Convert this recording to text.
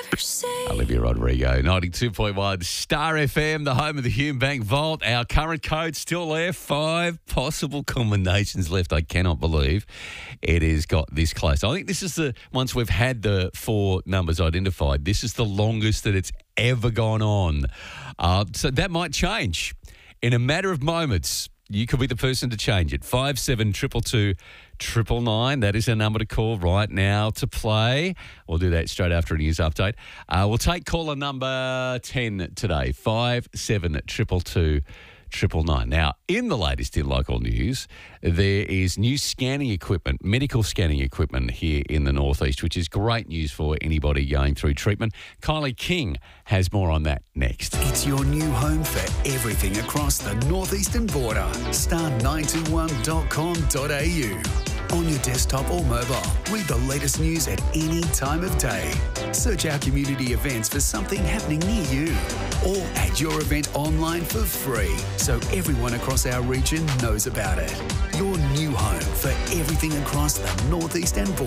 Olivia Rodrigo, 92.1 Star FM, the home of the Hume Bank Vault. Our current code still there. 5 possible combinations left. I cannot believe it has got this close. I think this is once we've had the 4 numbers identified, this is the longest that it's ever gone on. So that might change in a matter of moments. You could be the person to change it. 5722 999. That is a number to call right now to play. We'll do that straight after a news update. We'll take caller number 10 today. 5722 999. Now, in the latest in local news, there is new scanning equipment, medical scanning equipment here in the northeast, which is great news for anybody going through treatment. Kylie King has more on that next. It's your new home for everything across the northeastern border. Star921.com.au. On your desktop or mobile, read the latest news at any time of day. Search our community events for something happening near you. Or add your event online for free so everyone across our region knows about it. Your new home for everything across the northeastern border.